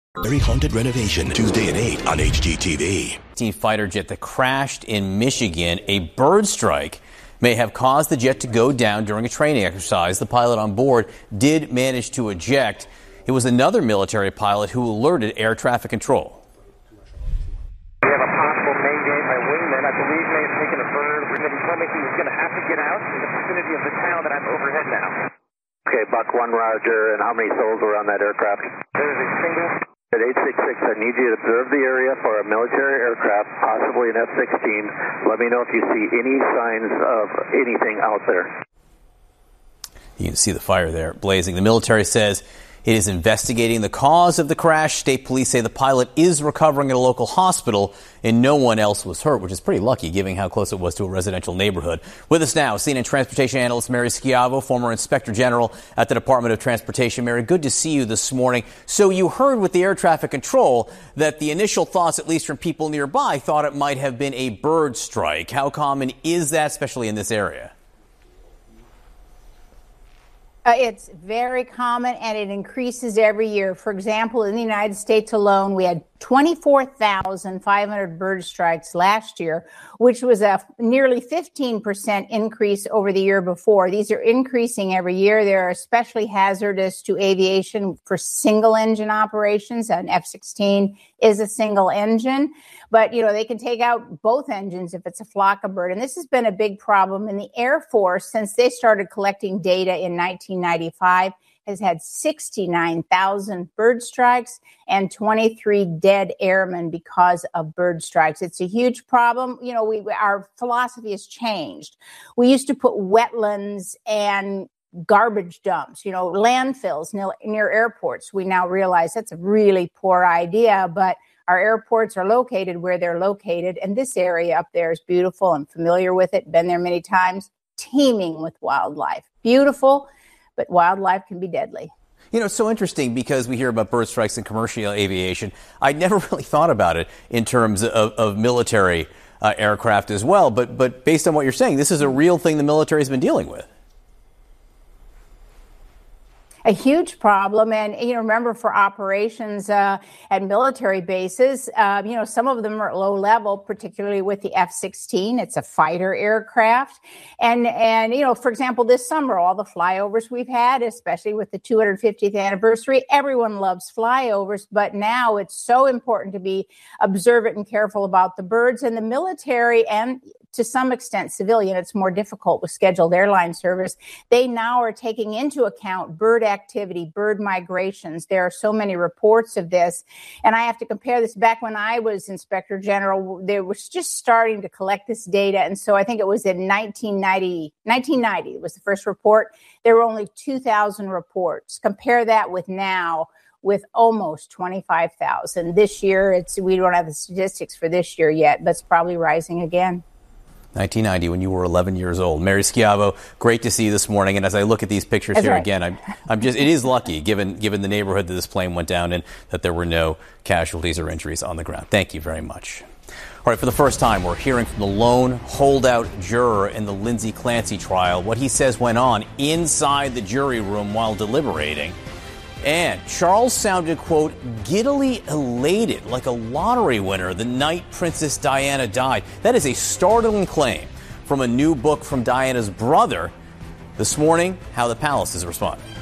Very haunted renovation, Tuesday at 8 on HGTV. Fighter jet that crashed in Michigan. A bird strike may have caused the jet to go down during a training exercise. The pilot on board did manage to eject. It was another military pilot who alerted air traffic control. We have a possible mayday by wingman. I believe may have taken a bird. He told me he was going to have to get out in the vicinity of the town that I'm overhead now. Okay, Buck 1, roger. And how many souls were on that aircraft? There is a single. At 866, I need you to observe the area for a military aircraft, possibly an F-16. Let me know if you see any signs of anything out there. You can see the fire there blazing. The military says it is investigating the cause of the crash. State police say the pilot is recovering at a local hospital and no one else was hurt, which is pretty lucky given how close it was to a residential neighborhood. With us now, CNN transportation analyst Mary Schiavo, former inspector general at the Department of Transportation. Mary, good to see you this morning. So you heard with the air traffic control that the initial thoughts, at least from people nearby, thought it might have been a bird strike. How common is that, especially in this area? It's very common, and it increases every year. For example, in the United States alone, we had 24,500 bird strikes last year, which was a nearly 15% increase over the year before. These are increasing every year. They're especially hazardous to aviation for single engine operations. An F-16 is a single engine, but they can take out both engines if it's a flock of bird. And this has been a big problem in the Air Force since they started collecting data in 1995. Has had 69,000 bird strikes and 23 dead airmen because of bird strikes. It's a huge problem. Our philosophy has changed. We used to put wetlands and garbage dumps, landfills near airports. We now realize that's a really poor idea, but our airports are located where they're located. And this area up there is beautiful. I'm familiar with it, been there many times, teeming with wildlife. Beautiful. But wildlife can be deadly. It's so interesting because we hear about bird strikes in commercial aviation. I never really thought about it in terms of military aircraft as well. But based on what you're saying, this is a real thing the military has been dealing with. A huge problem. And, remember for operations at military bases, some of them are at low level, particularly with the F-16. It's a fighter aircraft. And, for example, this summer, all the flyovers we've had, especially with the 250th anniversary, everyone loves flyovers. But now it's so important to be observant and careful about the birds. And the military and to some extent civilian, it's more difficult with scheduled airline service. They now are taking into account bird activity, bird migrations. There are so many reports of this. And I have to compare this back when I was Inspector General. They were just starting to collect this data. And so I think it was in 1990 was the first report. There were only 2,000 reports. Compare that with now, with almost 25,000. This year, we don't have the statistics for this year yet, but it's probably rising again. 1990, when you were 11 years old. Mary Schiavo, great to see you this morning. And as I look at these pictures That's here right. again, it is lucky given the neighborhood that this plane went down in that there were no casualties or injuries on the ground. Thank you very much. All right, for the first time, we're hearing from the lone holdout juror in the Lindsay Clancy trial, what he says went on inside the jury room while deliberating. And Charles sounded, quote, giddily elated, like a lottery winner the night Princess Diana died. That is a startling claim from a new book from Diana's brother. This morning, how the palace is responding.